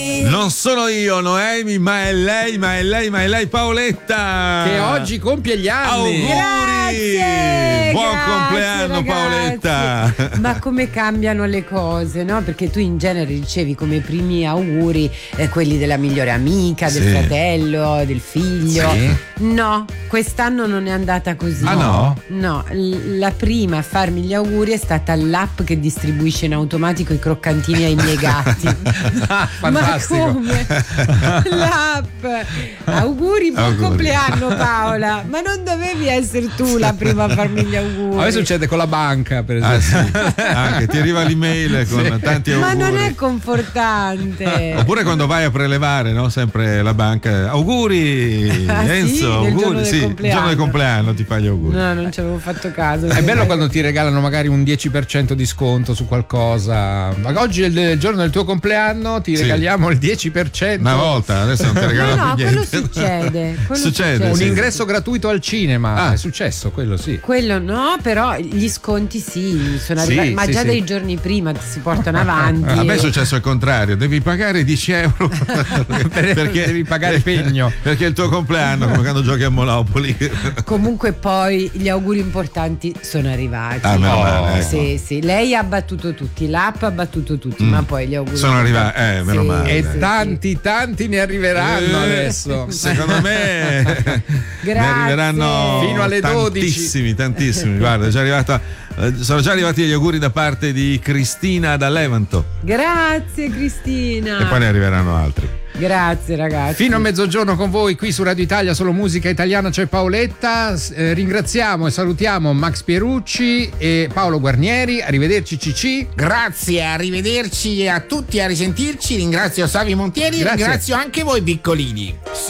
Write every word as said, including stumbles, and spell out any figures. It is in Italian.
Non sono io, Noemi, ma è lei, ma è lei, ma è lei, Paoletta. Che oggi compie gli anni. Auguri! Grazie, Buon grazie, compleanno, ragazzi. Paoletta. Ma come cambiano le cose, no? Perché tu in genere ricevi come primi auguri eh, quelli della migliore amica, del Sì. fratello, del figlio. Sì. No, quest'anno non è andata così. Ah, no? No, l- la prima a farmi gli auguri è stata l'app che distribuisce in automatico i croccantini ai miei gatti. Fantastico. Ma come? L'app. Auguri, buon Auguri. compleanno Paola. Ma non dovevi essere tu la prima a farmi gli auguri? A me succede con la banca, per Ah, esempio. sì. Anche ti arriva l'email con Sì. tanti auguri. Ma non è confortante. Oppure quando vai a prelevare, no? Sempre la banca. Auguri Ah, sì? Enzo, Nel giorno auguri. del Sì, il compleanno. giorno del compleanno ti fa gli auguri. No, non ci avevo fatto caso. È bello quando ti regalano magari un dieci per cento di sconto su qualcosa. Ma oggi è il, il giorno del tuo compleanno, ti Sì. regaliamo il dieci per cento. Una volta, adesso non ti regalano No, no, più quello niente. succede. Quello Succede, succede. Un sì. ingresso gratuito al cinema. Ah. È successo, quello sì. Quello no, però gli sconti sì, sono Sì, arrivati, ma sì, già sì. dei giorni prima si portano avanti. A me è e- successo il contrario, devi pagare dieci euro perché devi pagare pegno. Perché è il tuo compleanno, come quando giochi a Monopoli. Comunque poi gli auguri importanti sono arrivati. Ah, meno Oh. male, ecco. Sì, sì, lei ha battuto tutti, l'app ha battuto tutti, Mm. ma poi gli auguri Sono arrivati, eh, meno Sì, male. E sì, tanti, tanti ne arriveranno Eh, adesso. Secondo me ne Grazie. arriveranno Fino alle dodici. tantissimi, tantissimi. Guarda, è già arrivata, eh, sono già arrivati gli auguri da parte di Cristina da Levanto Grazie Cristina. e poi ne arriveranno altri. Grazie ragazzi. Fino a mezzogiorno con voi qui su Radio Italia, solo musica italiana, c'è Paoletta. S- eh, ringraziamo e salutiamo Max Pierucci e Paolo Guarnieri. Arrivederci Cicci. Grazie, arrivederci a tutti, a risentirci. Ringrazio Savi Montieri e Grazie. ringrazio anche voi piccolini.